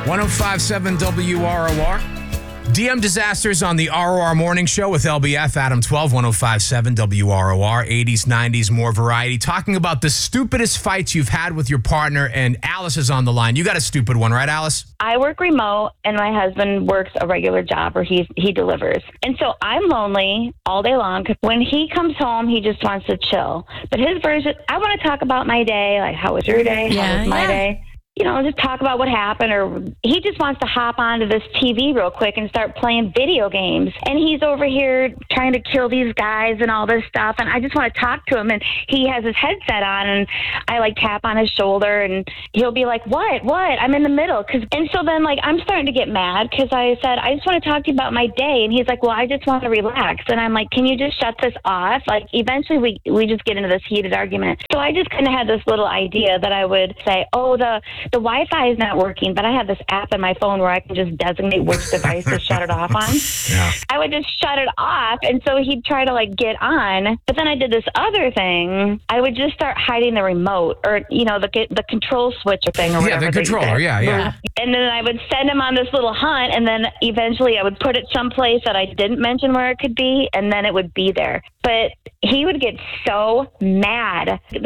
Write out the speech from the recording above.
1057 WROR. DM disasters on the ROR Morning Show with LBF, Adam 12, 1057 WROR, 80s, 90s, more variety. Talking about the stupidest fights you've had with your partner, and Alice is on the line. You got a stupid one, right, Alice? I work remote, and my husband works a regular job, or he delivers. And so I'm lonely all day long, because when he comes home, he just wants to chill. But his version, I want to talk about my day, like, how was your day? How was my day? You know, just talk about what happened, or he just wants to hop onto this TV real quick and start playing video games. And he's over here trying to kill these guys and all this stuff. And I just want to talk to him. And he has his headset on, and I like tap on his shoulder, and he'll be like, what? I'm in the middle. And so then, like, I'm starting to get mad because I said, I just want to talk to you about my day. And he's like, well, I just want to relax. And I'm like, can you just shut this off? Like, eventually we just get into this heated argument. So I just kind of had this little idea that I would say, oh, the Wi-Fi is not working, but I have this app on my phone where I can just designate which device to shut it off on. Yeah. I would just shut it off, and so he'd try to, like, get on. But then I did this other thing. I would just start hiding the remote, or, you know, the control switch thing or whatever. Yeah, the controller, yeah. And then I would send him on this little hunt, and then eventually I would put it someplace that I didn't mention where it could be, and then it would be there. But he would get so mad.